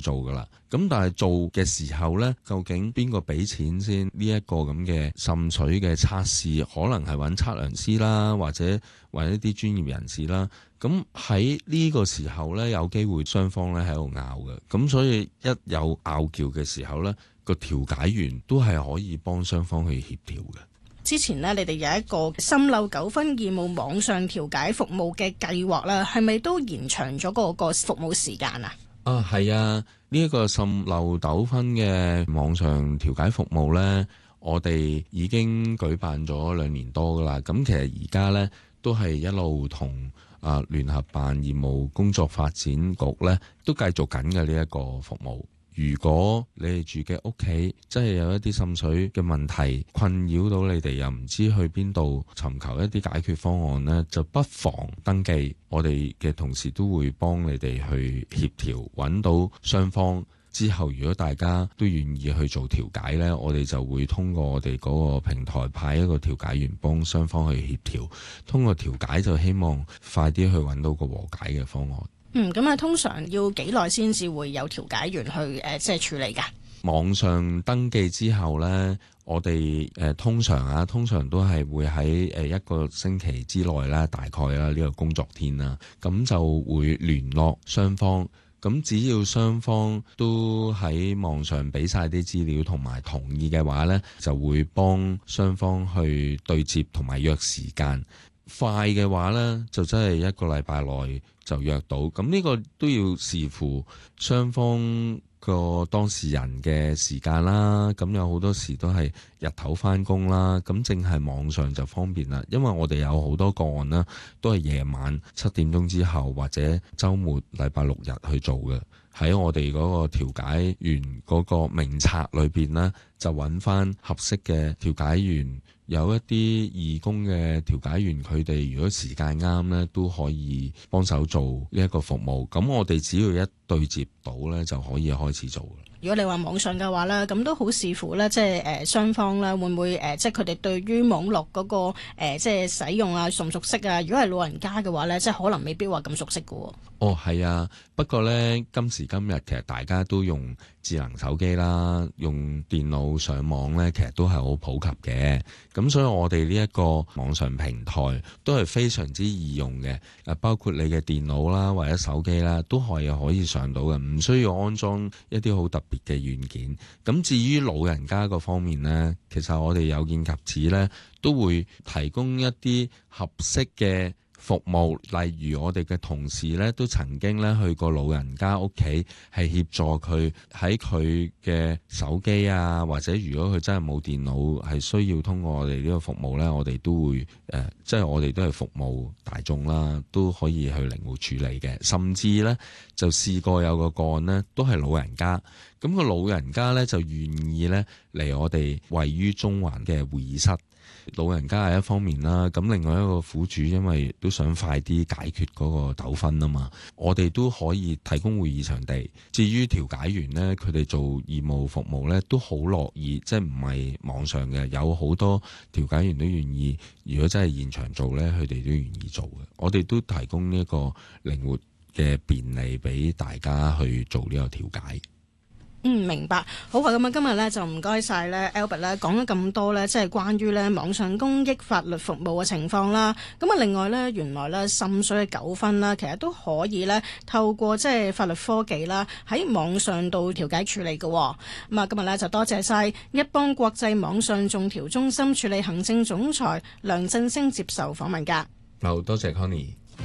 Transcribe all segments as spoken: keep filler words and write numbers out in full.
做噶啦。咁但係做嘅時候呢，究竟邊個俾錢先？呢一個咁嘅滲水嘅測試，可能係揾測量師啦，或者揾一啲專業人士啦。咁喺呢個時候呢，有機會雙方咧喺度拗嘅。咁所以一有拗撬嘅時候呢，個調解員都係可以幫雙方去協調嘅。 之前呢，你哋有一個滲漏糾紛義務網上調解服務嘅計劃啦，係咪都延長咗嗰個服務時間啊？ 啊，係啊！呢一個滲漏糾紛嘅網上調解服務呢，我哋已經舉辦咗兩年多噶啦。咁其實而家呢，都係一路同啊聯合辦業務工作發展局呢都繼續緊嘅呢一個服務。如果你哋住嘅屋企真係有一啲滲水嘅問題困擾到你哋，又唔知去邊度尋求一啲解決方案呢，就不妨登記，我哋嘅同事都會幫你哋去協調，揾到雙方之後，如果大家都願意去做調解呢，我哋就會通過我哋嗰個平台派一個調解員幫雙方去協調，通過調解就希望快啲去揾到個和解嘅方案。 嗯，咁啊，通常要幾耐先至會有調解員去誒、呃，即係處理㗎？ 網上登記之後呢，我哋誒、呃、通常啊，通常都係會喺誒一個星期之內啦，大概啦呢個工作天啦，咁就會聯絡雙方。咁只要雙方都喺網上俾晒啲資料同埋同意嘅話呢，就會幫雙方去對接同埋約時間。快嘅話呢，就真係一個禮拜內就約到。咁呢個都要視乎雙方個當事人嘅時間啦。咁有好多時都係日頭返工啦，咁淨係網上就方便啦。因為我哋有好多個案啦，都係夜晚七點鐘之後或者週末禮拜六日去做嘅。喺我哋嗰個調解員嗰個名冊裏邊呢，就揾翻合適嘅調解員。有一啲義工嘅調解員，佢哋如果時間啱呢，都可以幫手做呢一個服務。咁我哋只要一對接到呢，就可以開始做。 如果你話網上嘅話咧，咁都好視乎咧，即係誒雙方咧會唔會誒、呃，即係佢哋對於網絡嗰、那個、呃、即係使用啊，熟唔熟悉啊？如果係老人家嘅話咧，即係可能未必話咁熟悉嘅喎。 哦，係啊，不過咧今時今日其實大家都用智能手機啦，用電腦上網咧，其實都係好普及嘅。咁所以我哋呢一個網上平台都係非常之易用嘅。誒，包括你嘅電腦啦或者手機啦，都係可以上到嘅，唔需要安裝一啲好特別嘅軟件。咁至於老人家嗰方面呢，其實我哋有見及此呢，都會提供一啲合適嘅服務，例如我哋嘅同事咧都曾經咧去過老人家屋企，係協助佢喺佢嘅手機啊，或者如果佢真係冇電腦，係需要通過我哋呢個服務咧，我哋都會誒、呃，即係我哋都係服務大眾啦，都可以去靈活處理嘅。甚至咧就試過有個個案呢，都係老人家，咁、個老人家咧就願意咧嚟我哋位於中環嘅會議室。老人家係一方面啦，咁另外一個苦主因為都想快啲解決嗰個糾紛啊嘛，我哋都可以提供會議場地。至於調解員呢，佢哋做義務服務呢都好樂意，即係唔係網上嘅，有好多調解員都願意。如果真係現場做呢，佢哋都願意做嘅。我哋都提供呢一個靈活嘅便利俾大家去做呢個調解。 嗯，明白。好啊，咁啊，今日咧就唔該晒咧 Albert 咧講咗咁多咧，即係關於咧網上公益法律服務嘅情況啦。咁啊，另外咧，原來咧滲水嘅糾紛啦，其實都可以咧透過即係法律科技啦，喺網上度調解處理嘅。咁啊，今日咧就多謝晒一邦國際網上訟調中心處理行政總裁梁振聲接受訪問噶。 好，多謝 Connie。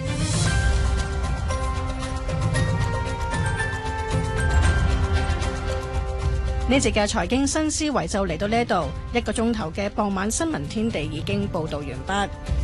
呢節嘅財經新思維就嚟到呢度，一個鐘頭嘅傍晚新聞天地已經報道完畢。